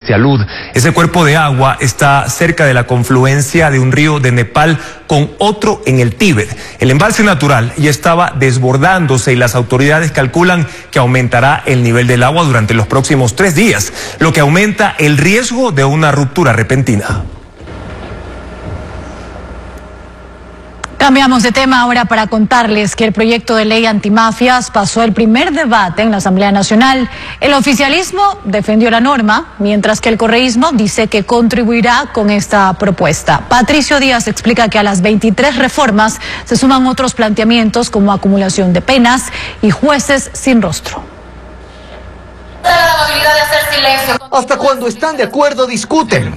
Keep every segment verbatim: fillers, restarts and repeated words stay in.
Sialud. Ese cuerpo de agua está cerca de la confluencia de un río de Nepal con otro en el Tíbet. El embalse natural ya estaba desbordándose y las autoridades calculan que aumentará el nivel del agua durante los próximos tres días, lo que aumenta el riesgo de una ruptura repentina. Cambiamos de tema ahora para contarles que el proyecto de ley antimafias pasó el primer debate en la Asamblea Nacional. El oficialismo defendió la norma, mientras que el correísmo dice que contribuirá con esta propuesta. Patricio Díaz explica que a las veintitrés reformas se suman otros planteamientos como acumulación de penas y jueces sin rostro. Hasta cuando están de acuerdo discuten.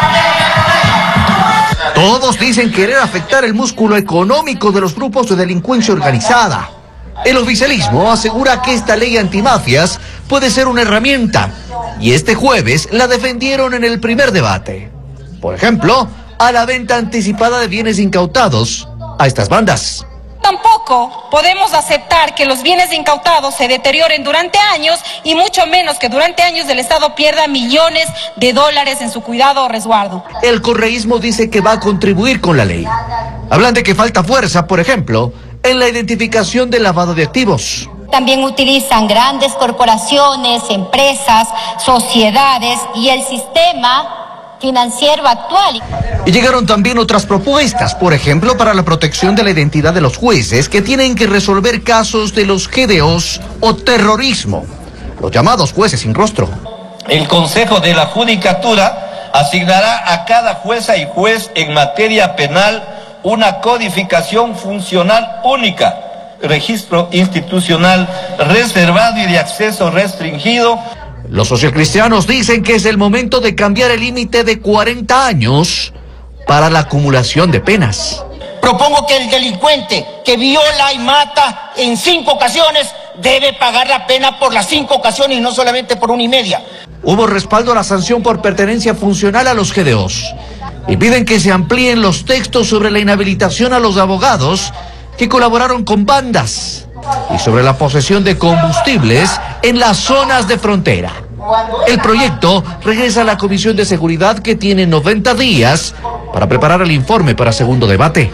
Todos dicen querer afectar el músculo económico de los grupos de delincuencia organizada. El oficialismo asegura que esta ley antimafias puede ser una herramienta, y este jueves la defendieron en el primer debate. Por ejemplo, a la venta anticipada de bienes incautados a estas bandas. Tampoco podemos aceptar que los bienes incautados se deterioren durante años y mucho menos que durante años el Estado pierda millones de dólares en su cuidado o resguardo. El correísmo dice que va a contribuir con la ley. Hablan de que falta fuerza, por ejemplo, en la identificación del lavado de activos. También utilizan grandes corporaciones, empresas, sociedades y el sistema financiero actual. Y llegaron también otras propuestas, por ejemplo, para la protección de la identidad de los jueces que tienen que resolver casos de los G D Os o terrorismo, los llamados jueces sin rostro. El Consejo de la Judicatura asignará a cada jueza y juez en materia penal una codificación funcional única, registro institucional reservado y de acceso restringido. Los socialcristianos dicen que es el momento de cambiar el límite de cuarenta años para la acumulación de penas. Propongo que el delincuente que viola y mata en cinco ocasiones debe pagar la pena por las cinco ocasiones y no solamente por una y media. Hubo respaldo a la sanción por pertenencia funcional a los G D Os y piden que se amplíen los textos sobre la inhabilitación a los abogados que colaboraron con bandas y sobre la posesión de combustibles en las zonas de frontera. El proyecto regresa a la Comisión de Seguridad, que tiene noventa días para preparar el informe para segundo debate.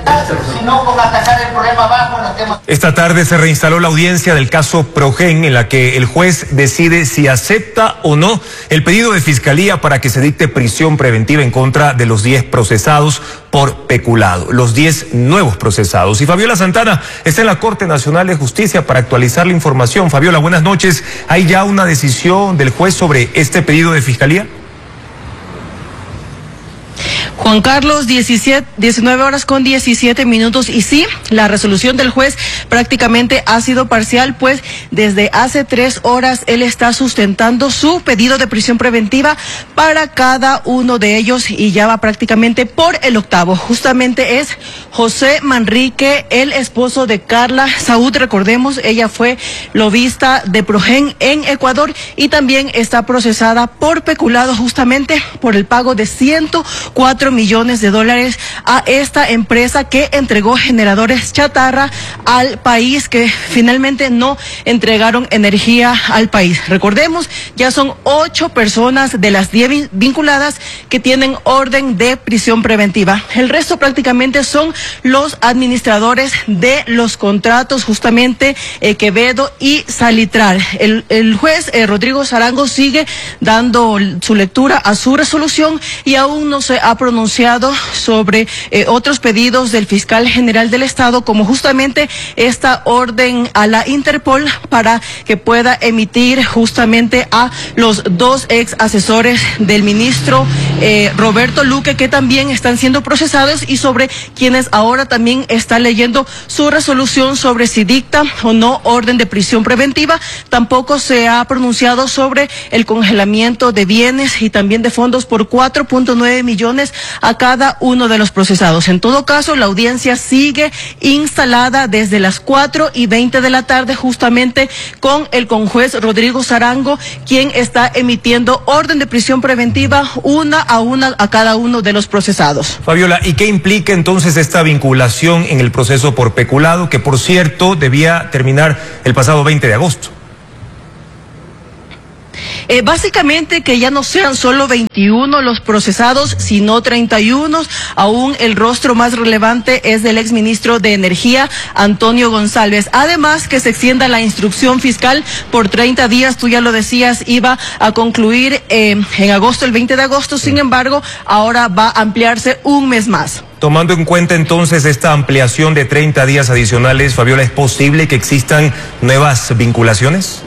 Esta tarde se reinstaló la audiencia del caso Progen, en la que el juez decide si acepta o no el pedido de fiscalía para que se dicte prisión preventiva en contra de los diez procesados por peculado, los diez nuevos procesados. Y Fabiola Santana está en la Corte Nacional de Justicia para actualizar la información. Fabiola, buenas noches. ¿Hay ya una decisión del juez sobre este pedido de fiscalía? Juan Carlos, diecisiete, diecinueve horas con diecisiete minutos, y sí, la resolución del juez prácticamente ha sido parcial, pues desde hace tres horas él está sustentando su pedido de prisión preventiva para cada uno de ellos y ya va prácticamente por el octavo. Justamente es José Manrique, el esposo de Carla Saúd, recordemos, ella fue lobista de Progen en Ecuador y también está procesada por peculado justamente por el pago de ciento cuatro millones de dólares a esta empresa que entregó generadores chatarra al país, que finalmente no entregaron energía al país. Recordemos, ya son ocho personas de las diez vinculadas que tienen orden de prisión preventiva. El resto prácticamente son los administradores de los contratos, justamente eh, Quevedo y Salitral. El, el juez eh, Rodrigo Sarango sigue dando su lectura a su resolución y aún no se ha pronunciado sobre eh, otros pedidos del fiscal general del Estado, como justamente esta orden a la Interpol para que pueda emitir justamente a los dos ex asesores del ministro eh, Roberto Luque, que también están siendo procesados, y sobre quienes ahora también está leyendo su resolución sobre si dicta o no orden de prisión preventiva. Tampoco se ha pronunciado sobre el congelamiento de bienes y también de fondos por cuatro punto nueve millones a cada uno de los procesados. En todo caso, la audiencia sigue instalada desde las cuatro y veinte de la tarde, justamente con el conjuez Rodrigo Sarango, quien está emitiendo orden de prisión preventiva una a una a cada uno de los procesados. Fabiola, ¿y qué implica entonces esta vinculación en el proceso por peculado, que por cierto debía terminar el pasado veinte de agosto? Eh, básicamente que ya no sean solo veintiuno los procesados, sino treinta y uno. Aún el rostro más relevante es del exministro de Energía, Antonio González. Además, que se extienda la instrucción fiscal por treinta días, tú ya lo decías, iba a concluir eh, en agosto, el veinte de agosto, sin embargo, ahora va a ampliarse un mes más. Tomando en cuenta entonces esta ampliación de treinta días adicionales, Fabiola, ¿es posible que existan nuevas vinculaciones?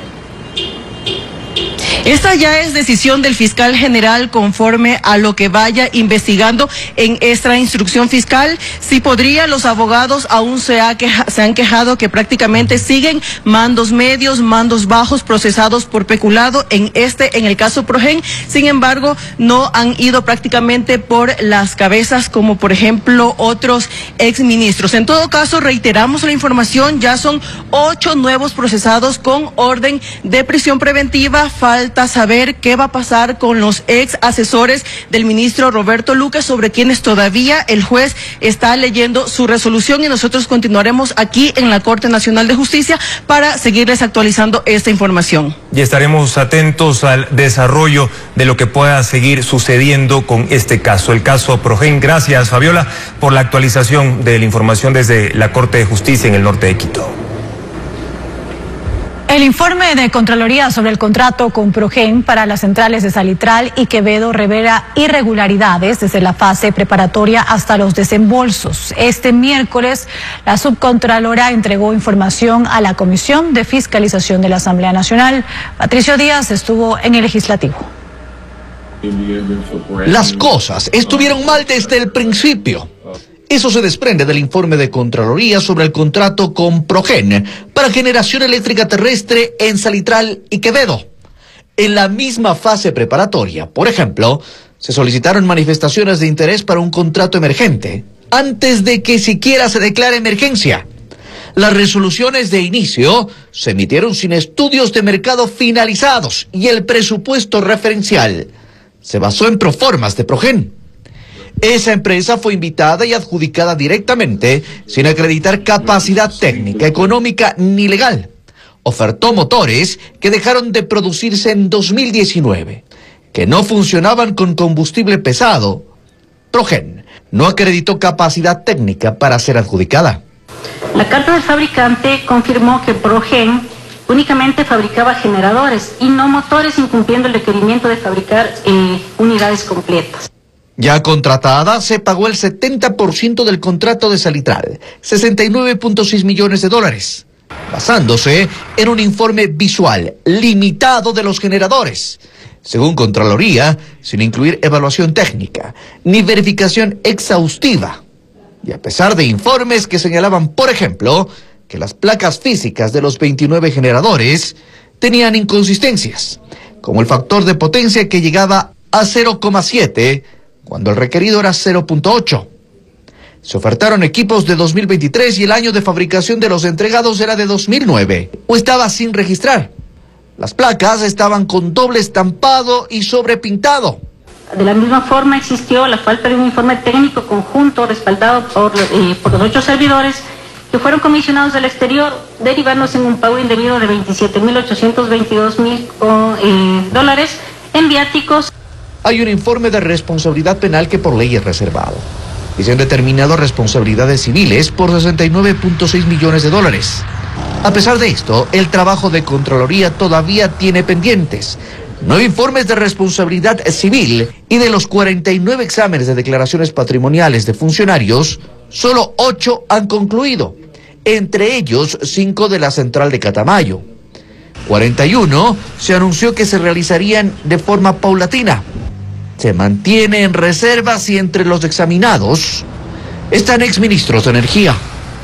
Esta ya es decisión del fiscal general conforme a lo que vaya investigando en esta instrucción fiscal. Si podría, los abogados aún se, ha queja, se han quejado que prácticamente siguen mandos medios, mandos bajos procesados por peculado en este, en el caso Progen. Sin embargo, no han ido prácticamente por las cabezas como por ejemplo otros exministros. En todo caso, reiteramos la información, ya son ocho nuevos procesados con orden de prisión preventiva. Falta saber qué va a pasar con los ex asesores del ministro Roberto Lucas, sobre quienes todavía el juez está leyendo su resolución, y nosotros continuaremos aquí en la Corte Nacional de Justicia para seguirles actualizando esta información. Y estaremos atentos al desarrollo de lo que pueda seguir sucediendo con este caso, el caso Progen. Gracias, Fabiola, por la actualización de la información desde la Corte de Justicia en el norte de Quito. El informe de Contraloría sobre el contrato con Progen para las centrales de Salitral y Quevedo revela irregularidades desde la fase preparatoria hasta los desembolsos. Este miércoles, la subcontralora entregó información a la Comisión de Fiscalización de la Asamblea Nacional. Patricio Díaz estuvo en el Legislativo. Las cosas estuvieron mal desde el principio. Eso se desprende del informe de Contraloría sobre el contrato con Progen para generación eléctrica terrestre en Salitral y Quevedo. En la misma fase preparatoria, por ejemplo, se solicitaron manifestaciones de interés para un contrato emergente antes de que siquiera se declare emergencia. Las resoluciones de inicio se emitieron sin estudios de mercado finalizados y el presupuesto referencial se basó en proformas de Progen. Esa empresa fue invitada y adjudicada directamente sin acreditar capacidad técnica, económica ni legal. Ofertó motores que dejaron de producirse en dos mil diecinueve, que no funcionaban con combustible pesado. Progen no acreditó capacidad técnica para ser adjudicada. La carta del fabricante confirmó que Progen únicamente fabricaba generadores y no motores, incumpliendo el requerimiento de fabricar eh, unidades completas. Ya contratada, se pagó el setenta por ciento del contrato de Salitral, sesenta y nueve punto seis millones de dólares, basándose en un informe visual limitado de los generadores, según Contraloría, sin incluir evaluación técnica ni verificación exhaustiva. Y a pesar de informes que señalaban, por ejemplo, que las placas físicas de los veintinueve generadores tenían inconsistencias, como el factor de potencia que llegaba a cero coma siete, cuando el requerido era cero punto ocho. Se ofertaron equipos de dos mil veintitrés y el año de fabricación de los entregados era de dos mil nueve, o estaba sin registrar. Las placas estaban con doble estampado y sobrepintado. De la misma forma existió la falta de un informe técnico conjunto respaldado por, eh, por los ocho servidores que fueron comisionados del exterior, derivándose en un pago indebido de veintisiete mil ochocientos veintidós mil eh, dólares en viáticos. Hay un informe de responsabilidad penal que por ley es reservado, y se han determinado responsabilidades civiles por sesenta y nueve punto seis millones de dólares. A pesar de esto, el trabajo de Contraloría todavía tiene pendientes nueve informes de responsabilidad civil, y de los cuarenta y nueve exámenes de declaraciones patrimoniales de funcionarios, solo ocho han concluido, entre ellos cinco de la central de Catamayo. cuarenta y uno se anunció que se realizarían de forma paulatina. Se mantiene en reservas y entre los examinados están exministros de Energía.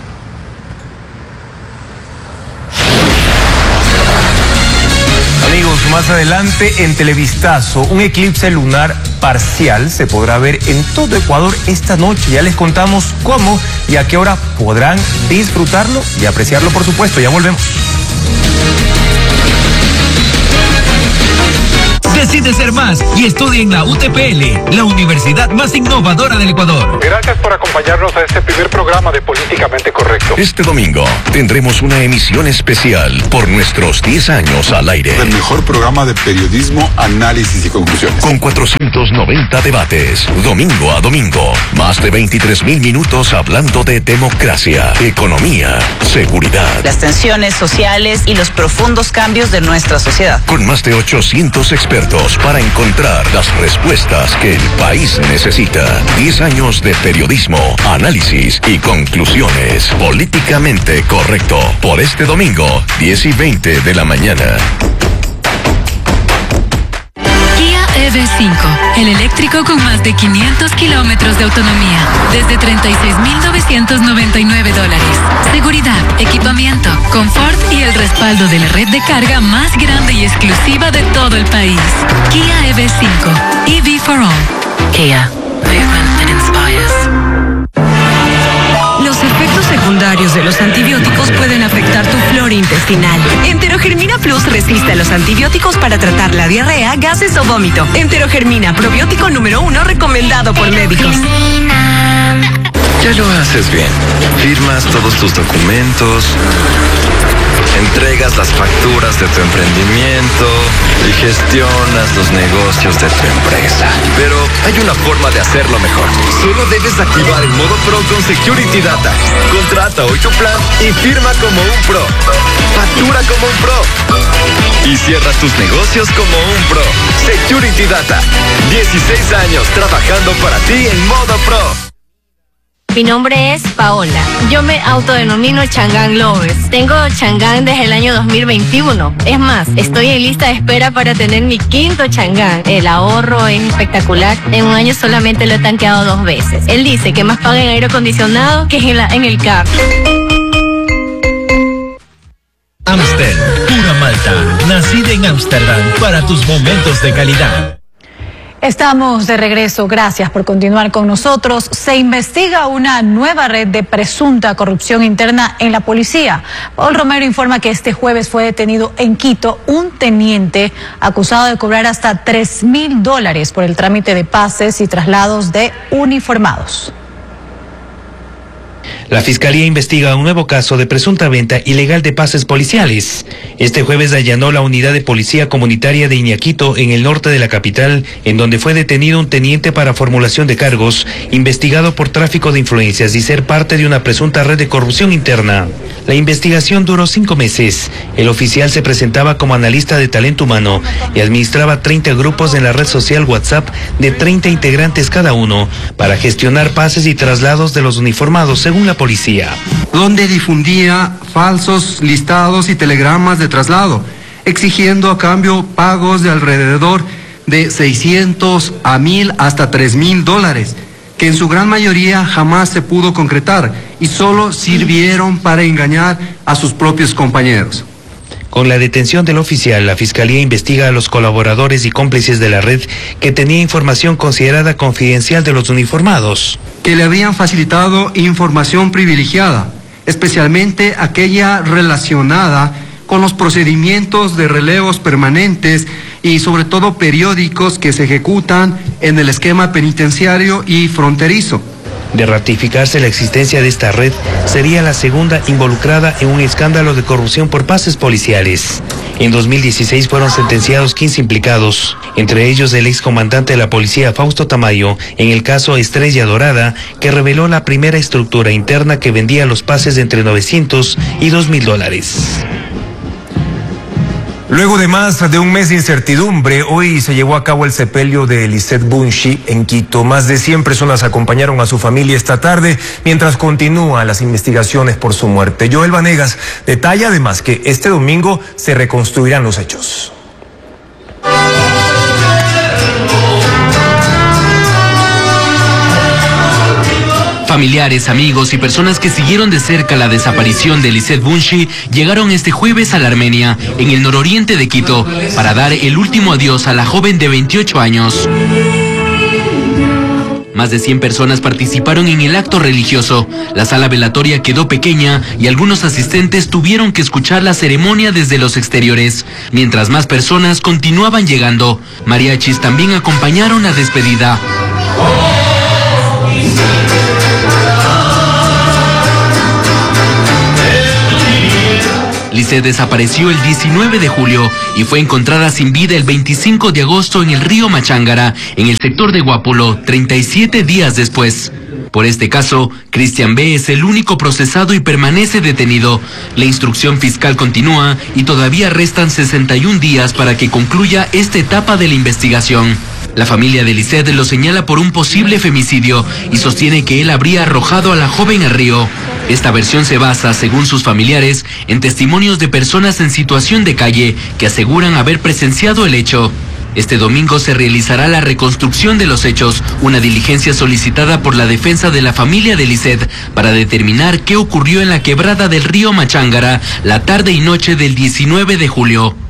Amigos, más adelante en Televistazo, un eclipse lunar parcial se podrá ver en todo Ecuador esta noche. Ya les contamos cómo y a qué hora podrán disfrutarlo y apreciarlo, por supuesto. Ya volvemos. Decide ser más y estudia en la U T P L, la universidad más innovadora del Ecuador. Gracias por acompañarnos a este primer programa de Políticamente Correcto. Este domingo tendremos una emisión especial por nuestros diez años al aire. El mejor programa de periodismo, análisis y conclusiones. Con cuatrocientos noventa debates, domingo a domingo. Más de veintitrés mil minutos hablando de democracia, economía, seguridad. Las tensiones sociales y los profundos cambios de nuestra sociedad. Con más de ochocientos expertos para encontrar las respuestas que el país necesita. diez años de periodismo, análisis y conclusiones. Políticamente Correcto. Por este domingo, diez y veinte de la mañana. E V cinco, el eléctrico con más de quinientos kilómetros de autonomía, desde treinta y seis mil novecientos noventa y nueve dólares. Seguridad, equipamiento, confort y el respaldo de la red de carga más grande y exclusiva de todo el país. Kia E V cinco, E V for all. Kia, movement that inspires. Los efectos secundarios de los antibióticos pueden afectar tu flora intestinal. Enterogermina Plus resiste a los antibióticos para tratar la diarrea, gases o vómito. Enterogermina, probiótico número uno recomendado por médicos. Ya lo haces bien. Firmas todos tus documentos, entregas las facturas de tu emprendimiento y gestionas los negocios de tu empresa. Pero hay una forma de hacerlo mejor. Solo debes activar el modo Pro con Security Data. Contrata hoy tu plan y firma como un pro. Factura como un pro. Y cierra tus negocios como un pro. Security Data. dieciséis años trabajando para ti en modo Pro. Mi nombre es Paola. Yo me autodenomino Chang'an Lovers. Tengo Chang'an desde el año dos mil veintiuno. Es más, estoy en lista de espera para tener mi quinto Chang'an. El ahorro es espectacular. En un año solamente lo he tanqueado dos veces. Él dice que más paga en aire acondicionado que en, la, en el carro. Amstel, pura malta, nacida en Ámsterdam para tus momentos de calidad. Estamos de regreso, gracias por continuar con nosotros. Se investiga una nueva red de presunta corrupción interna en la policía. Paul Romero informa que este jueves fue detenido en Quito un teniente acusado de cobrar hasta tres mil dólares por el trámite de pases y traslados de uniformados. La Fiscalía investiga un nuevo caso de presunta venta ilegal de pases policiales. Este jueves allanó la unidad de policía comunitaria de Iñaquito, en el norte de la capital, en donde fue detenido un teniente para formulación de cargos, investigado por tráfico de influencias y ser parte de una presunta red de corrupción interna. La investigación duró cinco meses. El oficial se presentaba como analista de talento humano y administraba treinta grupos en la red social WhatsApp de treinta integrantes cada uno para gestionar pases y traslados de los uniformados, según la policía. Donde difundía falsos listados y telegramas de traslado, exigiendo a cambio pagos de alrededor de seiscientos a mil hasta tres mil dólares, que en su gran mayoría jamás se pudo concretar y solo sirvieron para engañar a sus propios compañeros. Con la detención del oficial, la Fiscalía investiga a los colaboradores y cómplices de la red que tenía información considerada confidencial de los uniformados. Que le habrían facilitado información privilegiada, especialmente aquella relacionada con los procedimientos de relevos permanentes y sobre todo periódicos que se ejecutan en el esquema penitenciario y fronterizo. De ratificarse la existencia de esta red, sería la segunda involucrada en un escándalo de corrupción por pases policiales. En dos mil dieciséis fueron sentenciados quince implicados, entre ellos el excomandante de la policía Fausto Tamayo, en el caso Estrella Dorada, que reveló la primera estructura interna que vendía los pases de entre novecientos y dos mil dólares. Luego de más de un mes de incertidumbre, hoy se llevó a cabo el sepelio de Lisette Bunshi en Quito. Más de cien personas acompañaron a su familia esta tarde mientras continúan las investigaciones por su muerte. Joel Vanegas detalla además que este domingo se reconstruirán los hechos. Familiares, amigos y personas que siguieron de cerca la desaparición de Lisette Bunshi llegaron este jueves a la Armenia, en el nororiente de Quito, para dar el último adiós a la joven de veintiocho años. Más de cien personas participaron en el acto religioso. La sala velatoria quedó pequeña y algunos asistentes tuvieron que escuchar la ceremonia desde los exteriores, mientras más personas continuaban llegando. Mariachis también acompañaron la despedida. Lisette desapareció el diecinueve de julio y fue encontrada sin vida el veinticinco de agosto en el río Machángara, en el sector de Guápulo, treinta y siete días después. Por este caso, Cristian B. es el único procesado y permanece detenido. La instrucción fiscal continúa y todavía restan sesenta y un días para que concluya esta etapa de la investigación. La familia de Lisette lo señala por un posible femicidio y sostiene que él habría arrojado a la joven al río. Esta versión se basa, según sus familiares, en testimonios de personas en situación de calle que aseguran haber presenciado el hecho. Este domingo se realizará la reconstrucción de los hechos, una diligencia solicitada por la defensa de la familia de Lisette para determinar qué ocurrió en la quebrada del río Machángara la tarde y noche del diecinueve de julio.